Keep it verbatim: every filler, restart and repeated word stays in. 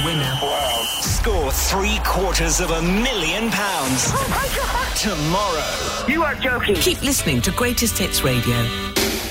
winner. Wow. Score three quarters of a million pounds. Oh, my God. Tomorrow. You are joking. Keep listening to Greatest Hits Radio.